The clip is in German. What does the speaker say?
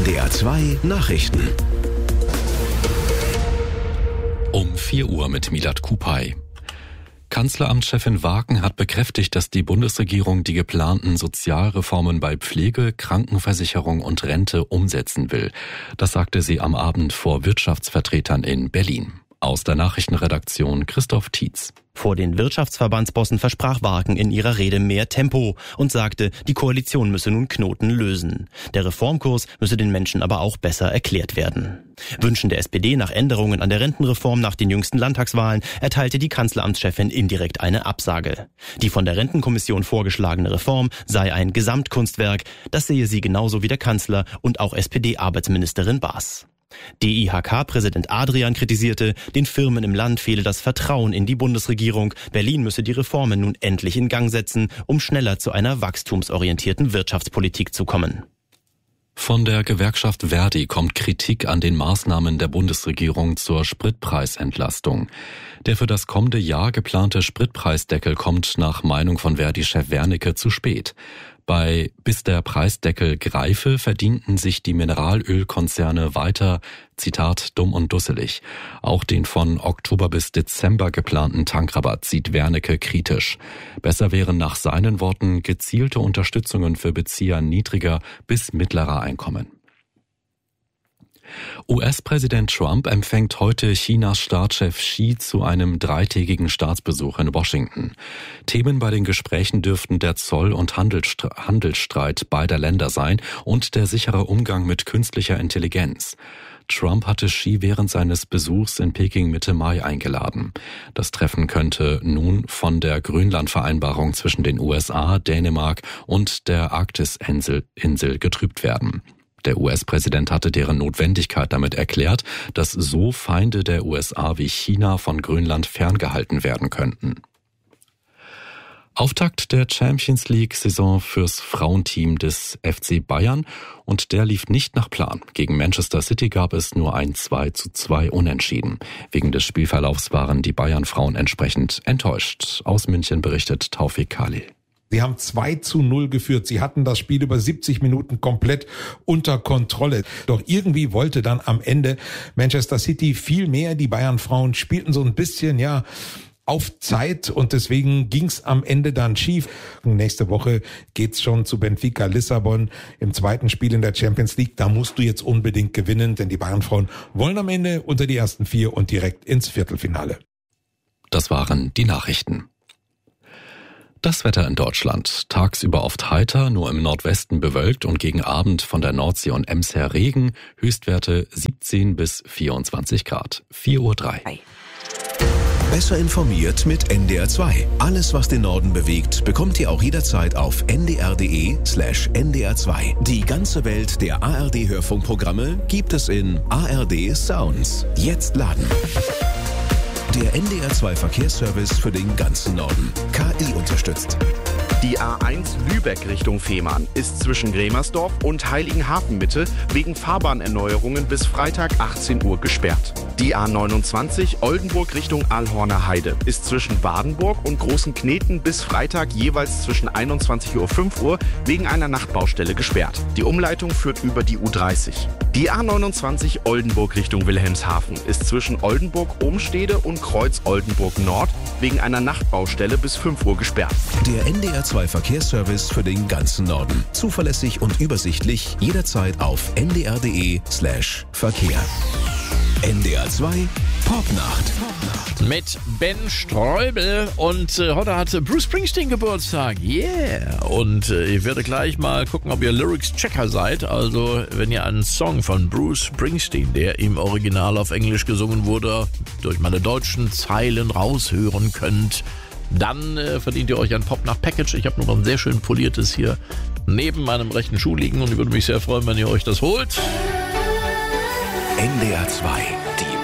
NDR 2 Nachrichten. Um 4 Uhr mit Milad Kupay. Kanzleramtschefin Waaken hat bekräftigt, dass die Bundesregierung die geplanten Sozialreformen bei Pflege, Krankenversicherung und Rente umsetzen will. Das sagte sie am Abend vor Wirtschaftsvertretern in Berlin. Aus der Nachrichtenredaktion Christoph Tietz. Vor den Wirtschaftsverbandsbossen versprach Waaken in ihrer Rede mehr Tempo und sagte, die Koalition müsse nun Knoten lösen. Der Reformkurs müsse den Menschen aber auch besser erklärt werden. Wünschen der SPD nach Änderungen an der Rentenreform nach den jüngsten Landtagswahlen erteilte die Kanzleramtschefin indirekt eine Absage. Die von der Rentenkommission vorgeschlagene Reform sei ein Gesamtkunstwerk, das sehe sie genauso wie der Kanzler und auch SPD-Arbeitsministerin Baas. DIHK-Präsident Adrian kritisierte, den Firmen im Land fehle das Vertrauen in die Bundesregierung. Berlin müsse die Reformen nun endlich in Gang setzen, um schneller zu einer wachstumsorientierten Wirtschaftspolitik zu kommen. Von der Gewerkschaft Verdi kommt Kritik an den Maßnahmen der Bundesregierung zur Spritpreisentlastung. Der für das kommende Jahr geplante Spritpreisdeckel kommt nach Meinung von Verdi-Chef Wernicke zu spät. Bis der Preisdeckel greife, verdienten sich die Mineralölkonzerne weiter, Zitat, dumm und dusselig. Auch den von Oktober bis Dezember geplanten Tankrabatt sieht Wernicke kritisch. Besser wären nach seinen Worten gezielte Unterstützungen für Bezieher niedriger bis mittlerer Einkommen. US-Präsident Trump empfängt heute Chinas Staatschef Xi zu einem 3-tägigen Staatsbesuch in Washington. Themen bei den Gesprächen dürften der Zoll- und Handelsstreit beider Länder sein und der sichere Umgang mit künstlicher Intelligenz. Trump hatte Xi während seines Besuchs in Peking Mitte Mai eingeladen. Das Treffen könnte nun von der Grönland-Vereinbarung zwischen den USA, Dänemark und der Arktis-Insel getrübt werden. Der US-Präsident hatte deren Notwendigkeit damit erklärt, dass so Feinde der USA wie China von Grönland ferngehalten werden könnten. Auftakt der Champions-League-Saison fürs Frauenteam des FC Bayern und der lief nicht nach Plan. Gegen Manchester City gab es nur ein 2:2 Unentschieden. Wegen des Spielverlaufs waren die Bayern-Frauen entsprechend enttäuscht. Aus München berichtet Taufik Khalil. Sie haben 2:0 geführt. Sie hatten das Spiel über 70 Minuten komplett unter Kontrolle. Doch irgendwie wollte dann am Ende Manchester City viel mehr. Die Bayern-Frauen spielten so ein bisschen, auf Zeit und deswegen ging's am Ende dann schief. Nächste Woche geht's schon zu Benfica Lissabon im zweiten Spiel in der Champions League. Da musst du jetzt unbedingt gewinnen, denn die Bayern-Frauen wollen am Ende unter die ersten 4 und direkt ins Viertelfinale. Das waren die Nachrichten. Das Wetter in Deutschland. Tagsüber oft heiter, nur im Nordwesten bewölkt und gegen Abend von der Nordsee und Ems her Regen. Höchstwerte 17 bis 24 Grad. 4:03 Uhr. Besser informiert mit NDR 2. Alles, was den Norden bewegt, bekommt ihr auch jederzeit auf ndr.de/ndr 2. Die ganze Welt der ARD-Hörfunkprogramme gibt es in ARD Sounds. Jetzt laden. Der NDR 2 Verkehrsservice für den ganzen Norden. KI unterstützt. Die A1 Lübeck Richtung Fehmarn ist zwischen Gremersdorf und Heiligenhafen Mitte wegen Fahrbahnerneuerungen bis Freitag 18 Uhr gesperrt. Die A29 Oldenburg Richtung Alhorner Heide ist zwischen Wadenburg und Großen Kneten bis Freitag jeweils zwischen 21:05 Uhr wegen einer Nachtbaustelle gesperrt. Die Umleitung führt über die U30. Die A29 Oldenburg Richtung Wilhelmshaven ist zwischen Oldenburg-Ohmstede und Kreuz Oldenburg Nord wegen einer Nachtbaustelle bis 5 Uhr gesperrt. Der NDR 2 Verkehrsservice für den ganzen Norden. Zuverlässig und übersichtlich jederzeit auf ndr.de/Verkehr. NDR 2 Popnacht. Mit Ben Streubel und heute hat Bruce Springsteen Geburtstag. Yeah! Und ich werde gleich mal gucken, ob ihr Lyrics-Checker seid. Also, wenn ihr einen Song von Bruce Springsteen, der im Original auf Englisch gesungen wurde, durch meine deutschen Zeilen raushören könnt, dann verdient ihr euch ein Popnacht-Package. Ich habe noch ein sehr schön poliertes hier neben meinem rechten Schuh liegen und ich würde mich sehr freuen, wenn ihr euch das holt. NDR 2, die